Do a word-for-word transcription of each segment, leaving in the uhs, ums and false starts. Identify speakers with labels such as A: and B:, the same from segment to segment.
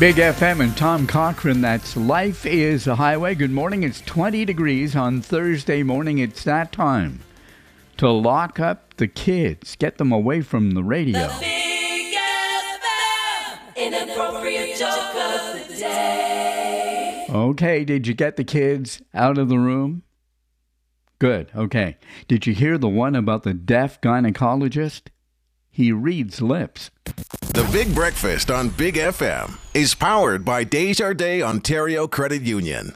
A: Big F M and Tom Cochran, that's Life is a Highway. Good morning. It's twenty degrees on Thursday morning. It's that time to lock up the kids, get them away from the radio.
B: The Big F M, inappropriate joke of the day.
A: Okay, did you get the kids out of the room? Good, okay. Did you hear the one about the deaf gynecologist? He reads lips.
C: The Big Breakfast on Big F M is powered by Desjardins Ontario Credit Union.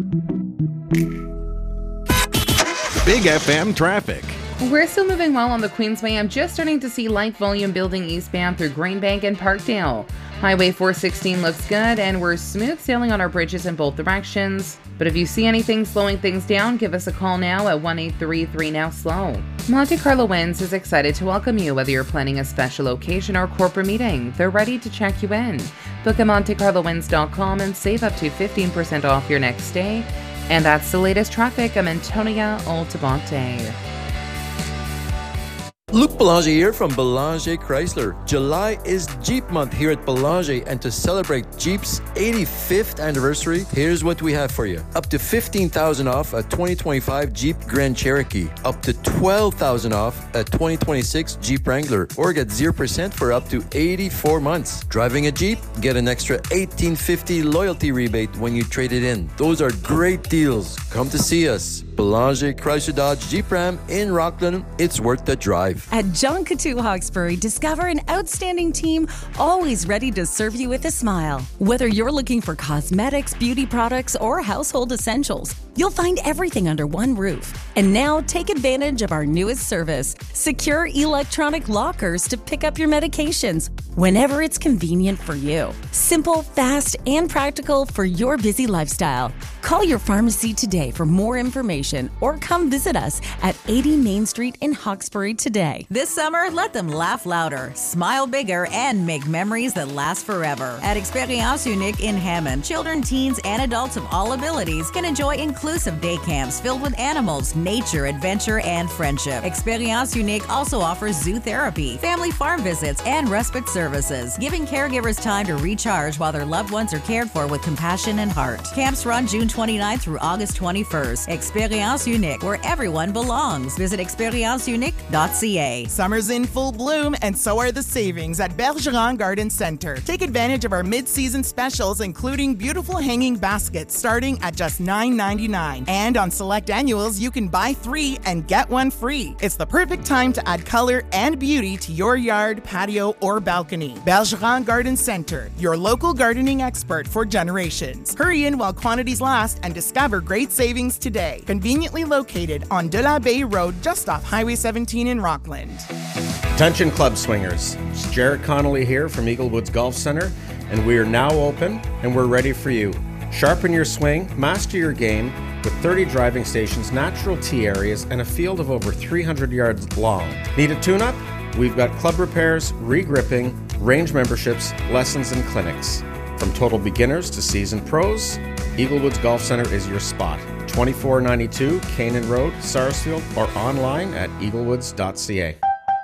C: Big F M traffic.
D: We're still moving well on the Queensway. I'm just starting to see light volume building eastbound through Greenbank and Parkdale. Highway four sixteen looks good, and we're smooth sailing on our bridges in both directions. But if you see anything slowing things down, give us a call now at one eight three three now slow. Monte Carlo Winds is excited to welcome you whether you're planning a special occasion or corporate meeting. They're ready to check you in. Book at monte carlo winds dot com and save up to fifteen percent off your next stay. And that's the latest traffic. I'm Antonia Altabonte.
E: Luc Belanger here from Belanger Chrysler. July is Jeep month here at Belanger, and to celebrate Jeep's eighty-fifth anniversary, here's what we have for you. Up to fifteen thousand dollars off a twenty twenty-five Jeep Grand Cherokee. Up to twelve thousand dollars off a twenty twenty-six Jeep Wrangler. Or get zero percent for up to eighty-four months. Driving a Jeep? Get an extra eighteen fifty loyalty rebate when you trade it in. Those are great deals. Come to see us. Belanger Chrysler Dodge Jeep Ram in Rockland. It's worth the drive.
F: At John Coutu Hawkesbury, discover an outstanding team always ready to serve you with a smile. Whether you're looking for cosmetics, beauty products, or household essentials, you'll find everything under one roof. And now take advantage of our newest service, secure electronic lockers to pick up your medications whenever it's convenient for you. Simple, fast, and practical for your busy lifestyle. Call your pharmacy today for more information or come visit us at eighty Main Street in Hawkesbury today.
G: This summer, let them laugh louder, smile bigger, and make memories that last forever. At Experience Unique in Hammond, children, teens, and adults of all abilities can enjoy inclusive day camps filled with animals, nature, adventure, and friendship. Experience Unique also offers zoo therapy, family farm visits, and respite services, giving caregivers time to recharge while their loved ones are cared for with compassion and heart. Camps run June twenty-ninth through August twenty-first. Experience Unique, where everyone belongs. Visit experience unique dot c a.
H: Summer's in full bloom, and so are the savings at Bergeron Garden Center. Take advantage of our mid-season specials, including beautiful hanging baskets starting at just nine ninety-nine. And on select annuals, you can buy three and get one free. It's the perfect time to add color and beauty to your yard, patio, or balcony. Bergeron Garden Center, your local gardening expert for generations. Hurry in while quantities last and discover great savings today. Conveniently located on De La Bay Road, just off Highway seventeen in Rockland.
I: Attention club swingers, it's Jared Connolly here from Eagle Woods Golf Center, and we are now open and we're ready for you. Sharpen your swing, master your game with thirty driving stations, natural tee areas, and a field of over three hundred yards long. Need a tune-up? We've got club repairs, re-gripping, range memberships, lessons, and clinics. From total beginners to seasoned pros, Eagle Woods Golf Center is your spot. twenty-four ninety-two Canaan Road, Sarsfield, or online at eaglewoods dot c a.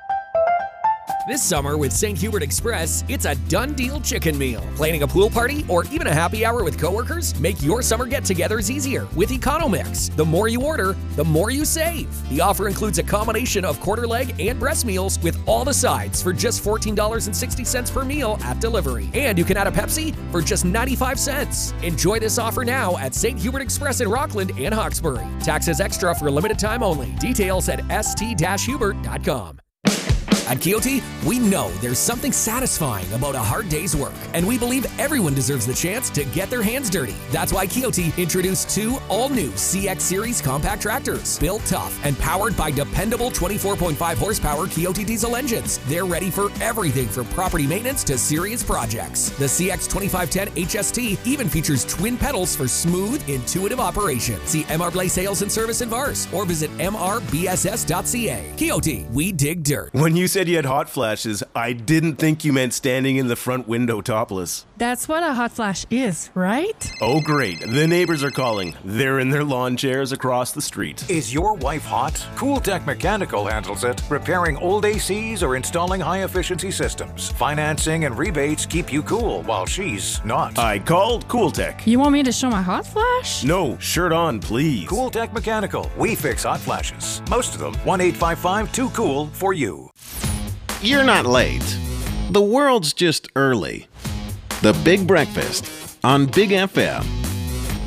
J: This summer with Saint Hubert Express, it's a done deal chicken meal. Planning a pool party or even a happy hour with coworkers? Make your summer get-togethers easier with Economix. The more you order, the more you save. The offer includes a combination of quarter leg and breast meals with all the sides for just fourteen dollars and sixty cents per meal at delivery. And you can add a Pepsi for just ninety-five cents. Enjoy this offer now at Saint Hubert Express in Rockland and Hawkesbury. Taxes extra for a limited time only. Details at s t dash hubert dot com. At Kioti, we know there's something satisfying about a hard day's work, and we believe everyone deserves the chance to get their hands dirty. That's why Kioti introduced two all-new C X Series compact tractors, built tough and powered by dependable twenty-four point five horsepower Kioti diesel engines. They're ready for everything from property maintenance to serious projects. The C X twenty-five ten H S T even features twin pedals for smooth, intuitive operation. See M R Blaze Sales and Service in Vars or visit m r b s s dot c a. Kioti, we dig dirt.
K: When you said you had hot flashes, I didn't think you meant standing in the front window topless.
L: That's what a hot flash is, right?
K: Oh, great. The neighbors are calling. They're in their lawn chairs across the street.
M: Is your wife hot? CoolTech Mechanical handles it. Repairing old A Cs or installing high-efficiency systems. Financing and rebates keep you cool while she's not.
K: I called CoolTech.
L: You want me to show my hot flash?
K: No, shirt on, please.
M: CoolTech Mechanical. We fix hot flashes. Most of them, one eight five five two cool for you.
C: You're not late. The world's just early. The Big Breakfast on Big F M.